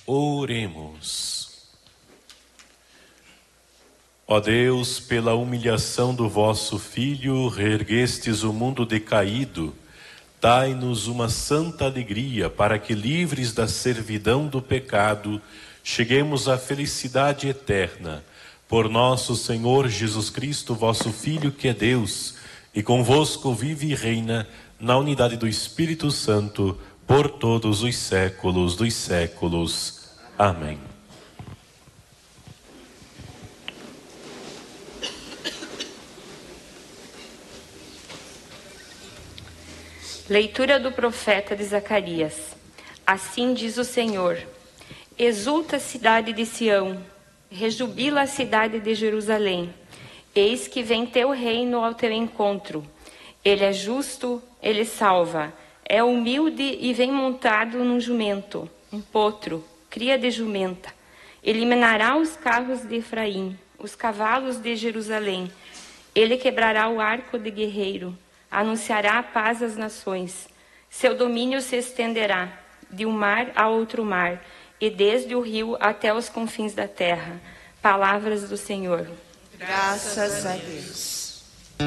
Oremos. Ó Deus, pela humilhação do vosso Filho, reerguestes o mundo decaído. Dai-nos uma santa alegria, para que, livres da servidão do pecado, cheguemos à felicidade eterna. Por nosso Senhor Jesus Cristo, vosso Filho, que é Deus, e convosco vive e reina, na unidade do Espírito Santo, por todos os séculos dos séculos. Amém. Leitura do profeta de Zacarias. Assim diz o Senhor: exulta a cidade de Sião, rejubila a cidade de Jerusalém. Eis que vem teu reino ao teu encontro. Ele é justo, ele salva. É humilde e vem montado num jumento, um potro, cria de jumenta. Eliminará os carros de Efraim, os cavalos de Jerusalém. Ele quebrará o arco de guerreiro. Anunciará a paz às nações. Seu domínio se estenderá de um mar a outro mar, e desde o rio até os confins da terra. Palavras do Senhor. Graças a Deus.